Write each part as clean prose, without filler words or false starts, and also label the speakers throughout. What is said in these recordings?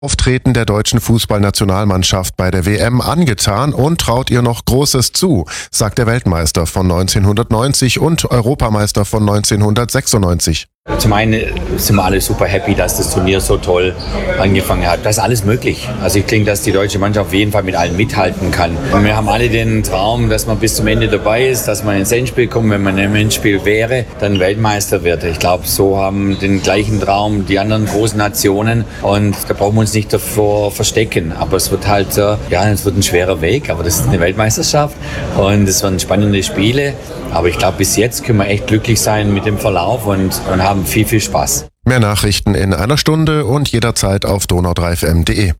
Speaker 1: Auftreten der deutschen Fußballnationalmannschaft bei der WM angetan und traut ihr noch Großes zu, sagt der Weltmeister von 1990 und Europameister von 1996.
Speaker 2: Zum einen sind wir alle super happy, dass das Turnier so toll angefangen hat. Da ist alles möglich. Also ich denke, dass die deutsche Mannschaft auf jeden Fall mit allen mithalten kann. Und wir haben alle den Traum, dass man bis zum Ende dabei ist, dass man ins Endspiel kommt. Wenn man im Endspiel wäre, dann Weltmeister wird. Ich glaube, so haben den gleichen Traum die anderen großen Nationen. Und da brauchen wir uns nicht davor verstecken. Aber es wird halt, es wird ein schwerer Weg. Aber das ist eine Weltmeisterschaft und es werden spannende Spiele. Aber ich glaube, bis jetzt können wir echt glücklich sein mit dem Verlauf und haben viel, viel Spaß.
Speaker 1: Mehr Nachrichten in einer Stunde und jederzeit auf donau3fm.de.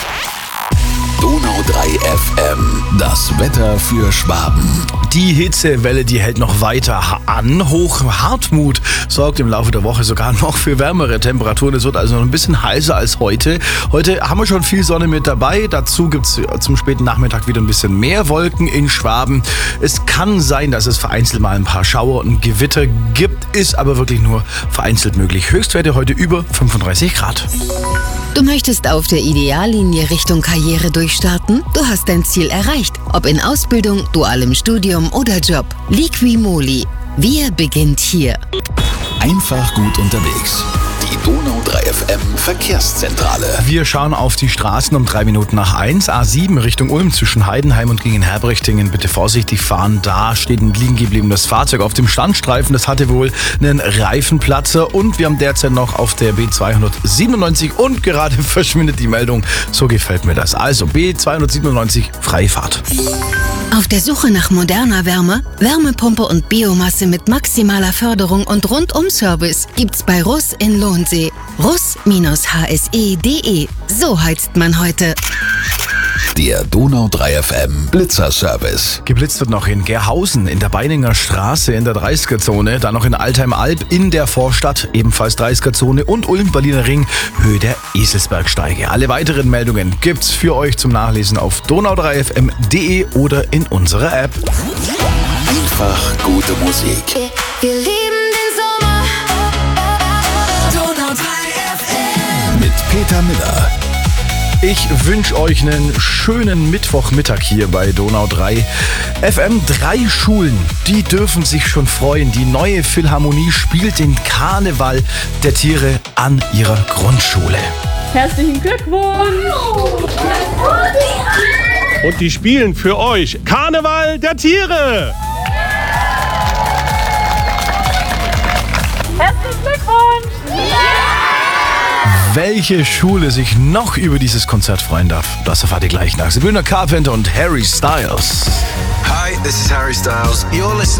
Speaker 3: Donau 3 FM, das Wetter für Schwaben.
Speaker 4: Die Hitzewelle, die hält noch weiter an. Hochhartmut sorgt im Laufe der Woche sogar noch für wärmere Temperaturen. Es wird also noch ein bisschen heißer als heute. Heute haben wir schon viel Sonne mit dabei. Dazu gibt es zum späten Nachmittag wieder ein bisschen mehr Wolken in Schwaben. Es kann sein, dass es vereinzelt mal ein paar Schauer und Gewitter gibt, ist aber wirklich nur vereinzelt möglich. Höchstwerte heute über 35 Grad.
Speaker 5: Du möchtest auf der Ideallinie Richtung Karriere durchstarten? Du hast dein Ziel erreicht. Ob in Ausbildung, dualem Studium oder Job. Liqui-Moly. Wir beginnt hier.
Speaker 3: Einfach gut unterwegs. Die Donau 3 FM Verkehrszentrale.
Speaker 4: Wir schauen auf die Straßen um 3 Minuten nach 1. A7 Richtung Ulm zwischen Heidenheim und Gingen-Herbrichtingen. Bitte vorsichtig fahren. Da steht ein liegen gebliebenes Fahrzeug auf dem Standstreifen. Das hatte wohl einen Reifenplatzer. Und wir haben derzeit noch auf der B297 und gerade verschwindet die Meldung. So gefällt mir das. Also B297 Freifahrt.
Speaker 5: Auf der Suche nach moderner Wärme, Wärmepumpe und Biomasse mit maximaler Förderung und Rundum-Service gibt's bei Russ in Lohnsee. Russ-hse.de. So heizt man heute.
Speaker 3: Der Donau 3 FM Blitzerservice.
Speaker 4: Geblitzt wird noch in Gerhausen, in der Beininger Straße, in der 30er-Zone, dann noch in Altheim-Alb, in der Vorstadt, ebenfalls 30er-Zone und Ulm-Berliner Ring, Höhe der Eselsbergsteige. Alle weiteren Meldungen gibt's für euch zum Nachlesen auf donau3fm.de oder in unserer App.
Speaker 3: Einfach gute Musik.
Speaker 6: Wir lieben den Sommer. Donau 3 FM.
Speaker 3: Mit Peter Miller.
Speaker 4: Ich wünsche euch einen schönen Mittwochmittag hier bei Donau 3 FM. 3 Schulen, die dürfen sich schon freuen. Die neue Philharmonie spielt den Karneval der Tiere an ihrer Grundschule.
Speaker 7: Herzlichen Glückwunsch!
Speaker 8: Und die spielen für euch Karneval der Tiere!
Speaker 7: Herzlichen Glückwunsch!
Speaker 4: Welche Schule sich noch über dieses Konzert freuen darf, das erfahrt ihr gleich nach Sabrina Carpenter und Harry Styles.
Speaker 9: Hi, this is Harry Styles. You're listening